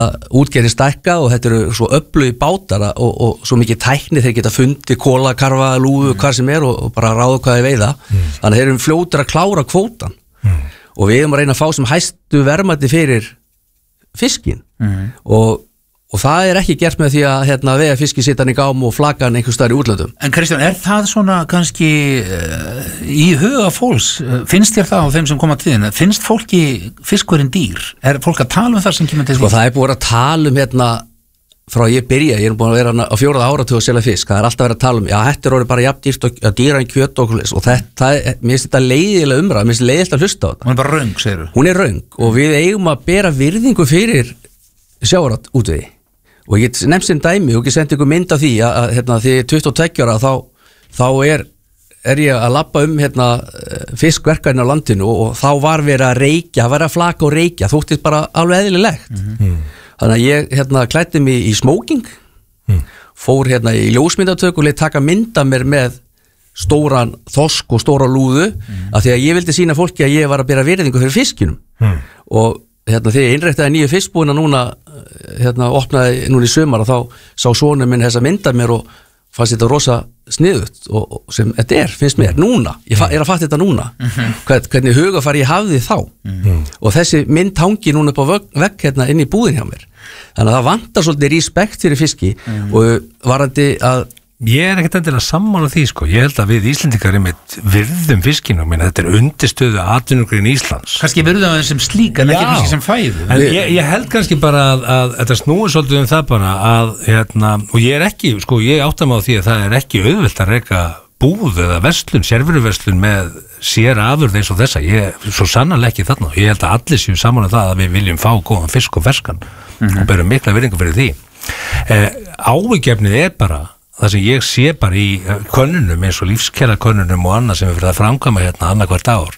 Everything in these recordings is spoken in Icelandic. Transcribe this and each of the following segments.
útgerðin stækkað og þetta eru svo öflugir bátar og svo mikið tækni þeir geta fundið kóla, karfa, lúfu, hvað sem og bara ráða hvað þeir veiða þannig að þeir eru fljótir að klára kvótan og við erum að reyna að fá sem hæstu verðmæti fyrir fiskin og það ekki gert með því að vega fiski sitta hann í gám og flaka hann einhvers staðar í útlöndum. En Kristján, það svona kannski í huga fólks, finnst þér það á þeim sem koma til þín, finnst fólki fiskurinn dýr? Fólk að tala það sem kemur til því? Sko það búið að tala frá ég byrja, ég búin að vera á 4. áratug að selja fisk, það alltaf verið að tala já, þetta orðið bara jafn dýrt og dýra en kjöt og mér finnst þetta leiðilega umræða, mér finnst leiðilega að hlusta á þetta. Hún bara röng, segirðu? Hún röng og við eigum að bera virðingu fyrir sjávarútvegi. Og ég get nefnt sem dæmi og ég sendi ykkur mynd af því að því 22 ára þá ég að labba fiskverkarinn á landinu og þá var verið að reykja, það var að flaka og reykja, þóttist bara alveg eðlilegt. Þannig að ég klæddi mig í smoking, fór í ljósmyndatök og lét taka mynda mér með stóran þorsk og stóra lúðu af því að ég vildi sýna fólki að ég var að bera virðingu fyrir fiskinum og þegar ég innræktaði nýju fiskbúina núna opnaði núna í sumar og þá sá sonur minn þessa mynda mér og fannst þetta rosa sniðugt og sem þetta finnst mér núna, ég að fatta þetta núna hvernig hugafari ég hafði þá og þessi mynd hangi núna upp á vegg inn í búðin hjá mér þannig að það vantar svolítið respekt fyrir fiski og varandi að Ég ekkert endilega sammála því sko, ég held að við Íslendingar virðum fiskinum, þetta undirstöðu atvinnugrein Íslands. Kannski virðum við sem slík en ekki fisk sem fæðu. En ég held kannski bara að þetta snúi svolítið það bara að, og ég ekki, sko, ég átta mig á því að það ekki auðvelt að reka búð eða verslun, sérveruverslun með sér afurð eins og þessa, ég svo sannarlega ekki þarna, ég held að allir séu saman það að við viljum fá góðan fisk og ferskan og berum mikla virðingu fyrir því. Áhyggefnið bara það sem ég sé bara í könnunum eins og lífskjara könnunum og annað sem við fyrir að framkvæma annað hvert ár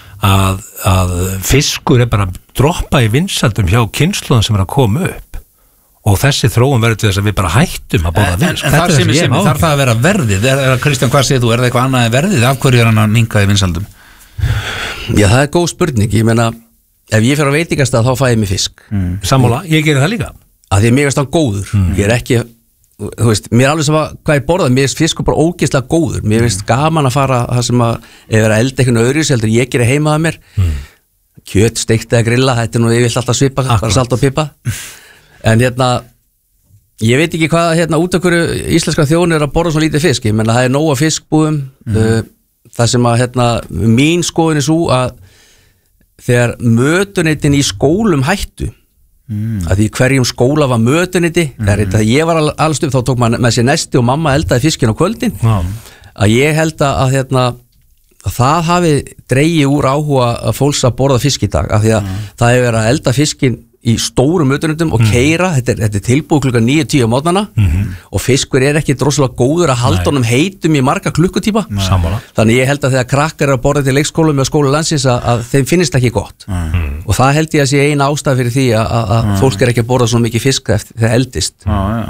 að fiskur bara að droppa í vinsældum hjá kynslóðum sem að koma upp og þessi þróun verður til þess að við bara hættum að borða fisk. En þar sem þarf það að vera verðið Kristján, hvað segir þú, það eitthvað annað en verðið? Af hverju hann að minnka í vinsældum? Já, það góð spurning, ég meina ef ég fer á veitingastað þá fæ ég mig fisk. Sammála, ég gerir það líka. Að því að mér veist hann góður, ég ekki þú veist, mér alveg sem hvað ég borðað, mér finnst fiskur bara ógeðslega góður, mér finnst gaman að fara það sem að ef er að elda eitthvað öðru heldur ég gerir heima að mér kjöt, steikt eða grilla, þetta ég vill alltaf svipa bara salt og pippa en ég veit ekki hvað út af hverju íslenska þjóðin að borða svo lítið fisk, ég menna það nóg af fiskbúðum það sem að mín skoðun svo að þegar mötuneytin í skólum hættu að því hverjum skóla var mötuniti þegar ég var alls upp þá tók maður með sér nesti og mamma eldaði fiskin á kvöldin að ég held að það hafi dregið úr áhuga að fólks að borða fisk í dag af því að það hefur verið að elda fiskin í stórum mötunitum og keyra þetta tilbúið klukkan 9-10 á mótnana og fiskur ekki droslega góður að halda honum heitum í marga klukkutíma þannig ég held að þegar krakkar að borða til leikskólum og skóla landsins að þeim finnist ekki gott og það held ég að sé eina ástæð fyrir því að fólk ekki að borða svo mikið fisk eftir það eldist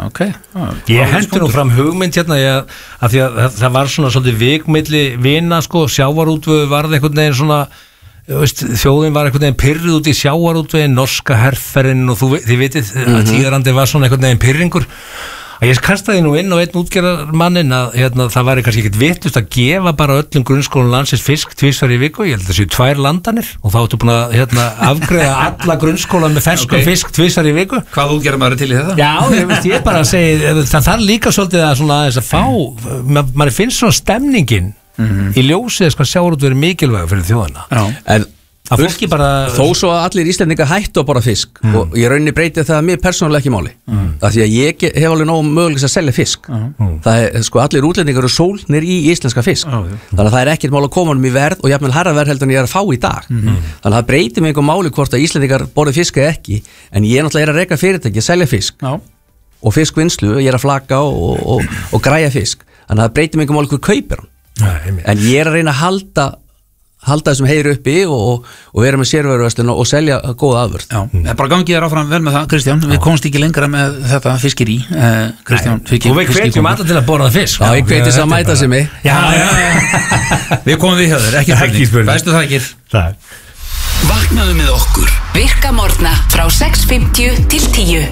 Ég hendur nú fram hugmynd að því að það var svona svolítið vikmilli vina sko, sjávarútvöðu varð einhvern veginn svona þjóðin var einhvern veginn pyrrið út í sjávarútveginn, norska herferinn og þið vitið að tíðarandi var svona einhvern veginn pyrringur að ég kastaði nú inn á einn útgerðarmannin að það væri kannski ekkert vittlust að gefa bara öllum grunnskólum landsins fisk 2 í viku, ég held að það séu 2 landanir og þá ertu búin að afgreiða alla grunnskóla með ferskum fisk 2 í viku. Hvað útgerðar maður til í þetta? Já, ég bara segi það þarf líka svolítið að fá maður finnst svona stemningin í ljósið sko sjávarútveginn mikilvæg fyrir þjóðina en að fólki bara þó svo að allir Íslendingar hættu að borða fisk og ég rauninni breyti það að mér persónulega ekki máli af því að ég hef alveg nóg mögulegs að selja fisk það sko allir útlendingar eru sólnir í íslenska fisk þannig að það ekkert mál að koma í verð og jafnvel hærra verð heldur en ég að fá í dag þannig að það breyti mig einhver máli hvort að Íslendingar borði fisk eða ekki en ég náttúrulega að reka fyrirtæki að selja fisk og fiskvinnslu, ég að flaka og græja fisk þannig að það breyti mig einhver máli hver kaupir hann en ég að reyna að halda þessum heyri uppi og vera með sérvöruverslun og selja góða afurð. Bara gangið þér áfram vel með það, Kristján. Við komst ekki lengra með þetta fiskiri. Kristján, og við hvetjum alla til að borða fisk. Já, ég hveti þess að mæta sem mig. Já. Við komum við hjá þér, ekki spurning. Bestu þakkir. Vaknaðu með okkur. Virka morgna frá 6:50 til 10.